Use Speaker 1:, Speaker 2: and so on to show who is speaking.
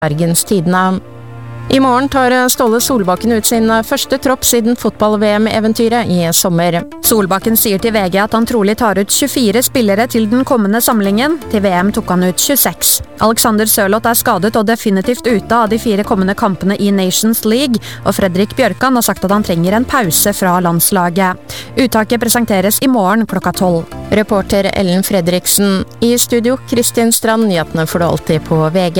Speaker 1: Bergens Tidende. I morgen tar Ståle Solbakken ut sin første tropp siden fotball-VM-eventyret i sommer. Solbakken sier til VG at han trolig tar ut 24 spillere til den kommende samlingen. Til VM tok han ut 26. Alexander Sørloth er skadet og definitivt ute av de 4 kommende kampene i Nations League, og Fredrik Bjørkan har sagt at han trenger en pause fra landslaget. Uttaket presenteres i morgen klokka 12. Reporter Ellen Fredriksen. I studio Kristin Strand, nyhetene får du alltid på VG.